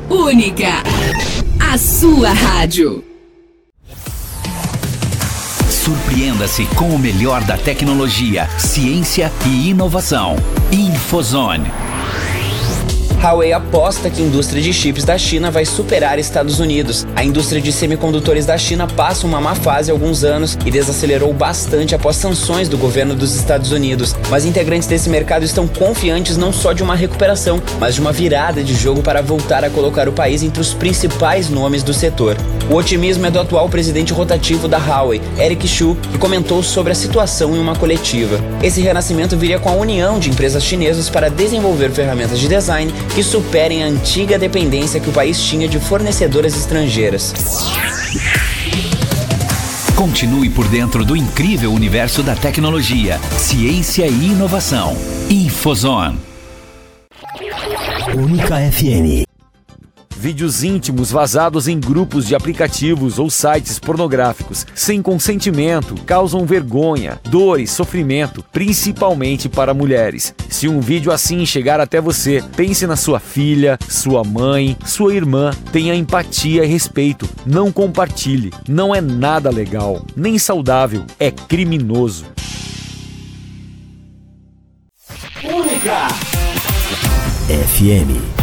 Única. A sua rádio. Surpreenda-se com o melhor da tecnologia, ciência e inovação. Infozone. Huawei aposta que a indústria de chips da China vai superar Estados Unidos. A indústria de semicondutores da China passa uma má fase há alguns anos e desacelerou bastante após sanções do governo dos Estados Unidos. Mas integrantes desse mercado estão confiantes não só de uma recuperação, mas de uma virada de jogo para voltar a colocar o país entre os principais nomes do setor. O otimismo é do atual presidente rotativo da Huawei, Eric Xu, que comentou sobre a situação em uma coletiva. Esse renascimento viria com a união de empresas chinesas para desenvolver ferramentas de design que superem a antiga dependência que o país tinha de fornecedoras estrangeiras. Continue por dentro do incrível universo da tecnologia, ciência e inovação. Infozone. Única FM. Vídeos íntimos vazados em grupos de aplicativos ou sites pornográficos, sem consentimento, causam vergonha, dor e sofrimento, principalmente para mulheres. Se um vídeo assim chegar até você, pense na sua filha, sua mãe, sua irmã. Tenha empatia e respeito. Não compartilhe. Não é nada legal, nem saudável. É criminoso. Única FM.